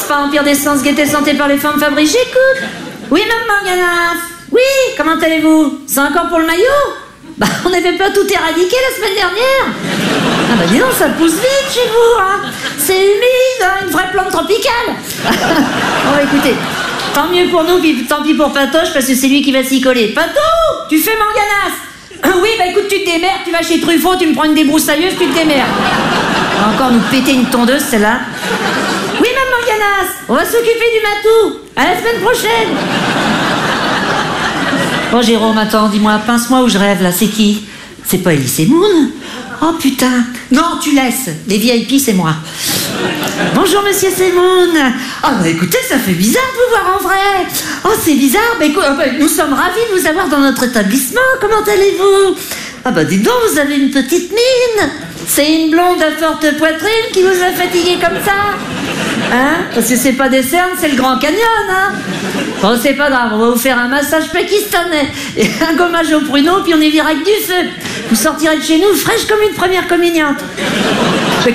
Spa Empire d'Essence, gaieté santé par les femmes Fabrice, j'écoute. Oui, maman Ganas. Oui, comment allez-vous? C'est encore pour le maillot? Bah, on n'avait pas tout éradiqué la semaine dernière. Ah bah dis donc, ça pousse vite chez vous, hein. C'est humide, hein, une vraie plante tropicale. Bon, écoutez, tant mieux pour nous, puis tant pis pour Patoche, parce que c'est lui qui va s'y coller. Patou, tu fais Manganas? Oui, bah écoute, tu te démerdes, tu vas chez Truffaut, tu me prends une débroussailleuse, tu te démerdes. On va encore nous péter une tondeuse, celle-là. Oui, maman Ganas, on va s'occuper du matou. À la semaine prochaine. Bon, Jérôme, attends, dis-moi, pince-moi où je rêve, là, c'est qui? C'est pas Elise Moon? Oh, putain. Non, tu laisses. Les VIP, c'est moi. Bonjour, monsieur Semoun. Oh, bah écoutez, ça fait bizarre de vous voir en vrai. Oh, c'est bizarre. Bah, écoute, nous sommes ravis de vous avoir dans notre établissement. Comment allez-vous? Ah, bah, dites donc, vous avez une petite mine. C'est une blonde à forte poitrine qui vous a fatigué comme ça? Hein? Parce que c'est pas des cernes, c'est le Grand Canyon, hein? Bon, c'est pas grave, on va vous faire un massage pakistanais et un gommage au pruneau, puis on est viré avec du feu. Vous sortirez de chez nous fraîche comme une première communiante.